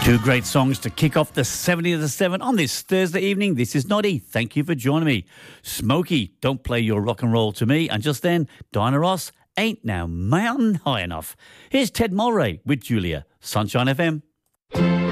Two great songs to kick off the 70th of 7 on this Thursday evening. This is Noddy. Thank you for joining me. Smokey, Don't Play Your Rock and Roll to Me. And just then, Diana Ross, Ain't Now Mountain High Enough. Here's Ted Mulray with Julia. Sunshine FM.